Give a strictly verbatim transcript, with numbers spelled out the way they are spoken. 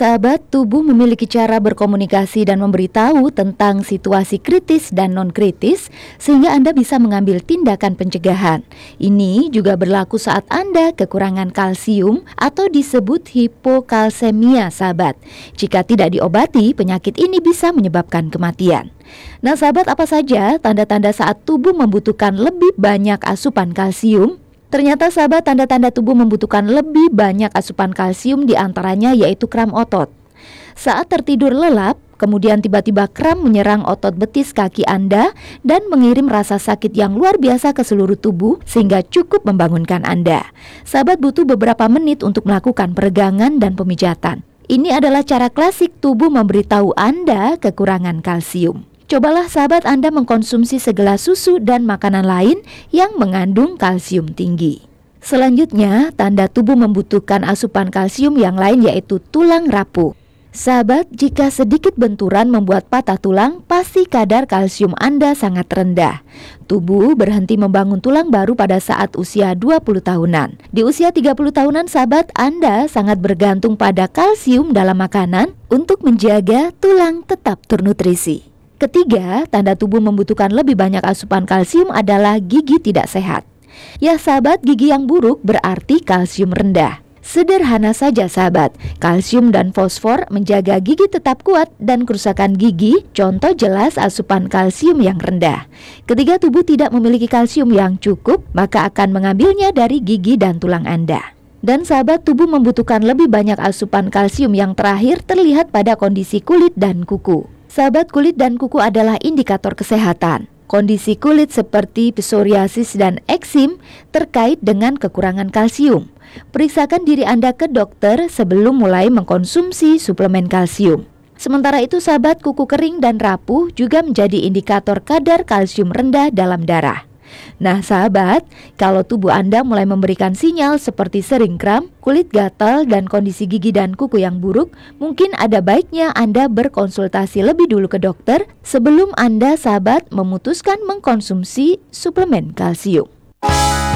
Sahabat, tubuh memiliki cara berkomunikasi dan memberitahu tentang situasi kritis dan non-kritis sehingga Anda bisa mengambil tindakan pencegahan. Ini juga berlaku saat Anda kekurangan kalsium atau disebut hipokalsemia, sahabat. Jika tidak diobati, penyakit ini bisa menyebabkan kematian. Nah, sahabat, apa saja tanda-tanda saat tubuh membutuhkan lebih banyak asupan kalsium? Ternyata, sahabat, tanda-tanda tubuh membutuhkan lebih banyak asupan kalsium diantaranya yaitu kram otot. Saat tertidur lelap, kemudian tiba-tiba kram menyerang otot betis kaki Anda dan mengirim rasa sakit yang luar biasa ke seluruh tubuh sehingga cukup membangunkan Anda. Sahabat butuh beberapa menit untuk melakukan peregangan dan pemijatan. Ini adalah cara klasik tubuh memberitahu Anda kekurangan kalsium. Cobalah sahabat Anda mengkonsumsi segelas susu dan makanan lain yang mengandung kalsium tinggi. Selanjutnya, tanda tubuh membutuhkan asupan kalsium yang lain yaitu tulang rapuh. Sahabat, jika sedikit benturan membuat patah tulang, pasti kadar kalsium Anda sangat rendah. Tubuh berhenti membangun tulang baru pada saat usia dua puluh tahunan. Di usia tiga puluh tahunan, sahabat, Anda sangat bergantung pada kalsium dalam makanan untuk menjaga tulang tetap ternutrisi. Ketiga, tanda tubuh membutuhkan lebih banyak asupan kalsium adalah gigi tidak sehat. Ya sahabat, gigi yang buruk berarti kalsium rendah. Sederhana saja sahabat, kalsium dan fosfor menjaga gigi tetap kuat dan kerusakan gigi contoh jelas asupan kalsium yang rendah. Ketika tubuh tidak memiliki kalsium yang cukup, maka akan mengambilnya dari gigi dan tulang Anda. Dan sahabat, tubuh membutuhkan lebih banyak asupan kalsium yang terakhir terlihat pada kondisi kulit dan kuku. Sahabat, kulit dan kuku adalah indikator kesehatan. Kondisi kulit seperti psoriasis dan eksim terkait dengan kekurangan kalsium. Periksakan diri Anda ke dokter sebelum mulai mengkonsumsi suplemen kalsium. Sementara itu sahabat, kuku kering dan rapuh juga menjadi indikator kadar kalsium rendah dalam darah. Nah sahabat, kalau tubuh Anda mulai memberikan sinyal seperti sering kram, kulit gatal, dan kondisi gigi dan kuku yang buruk, mungkin ada baiknya Anda berkonsultasi lebih dulu ke dokter sebelum Anda sahabat memutuskan mengkonsumsi suplemen kalsium.